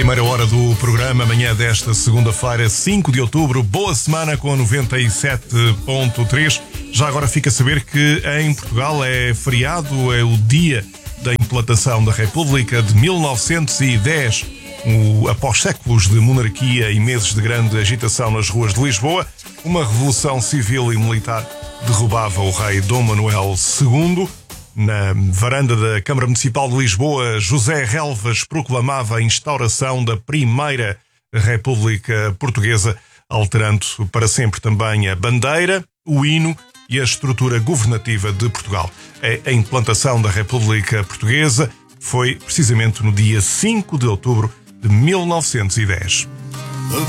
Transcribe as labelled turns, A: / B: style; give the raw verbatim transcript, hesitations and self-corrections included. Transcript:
A: Primeira hora do programa, amanhã desta segunda-feira, cinco de outubro. Boa semana com a noventa e sete ponto três. Já agora fica a saber que em Portugal é feriado, é o dia da implantação da República de mil novecentos e dez. O, após séculos de monarquia e meses de grande agitação nas ruas de Lisboa, uma revolução civil e militar derrubava o rei Dom Manuel segundo. Na varanda da Câmara Municipal de Lisboa, José Relvas proclamava a instauração da Primeira República Portuguesa, alterando para sempre também a bandeira, o hino e a estrutura governativa de Portugal. A implantação da República Portuguesa foi precisamente no dia cinco de outubro de mil novecentos e dez.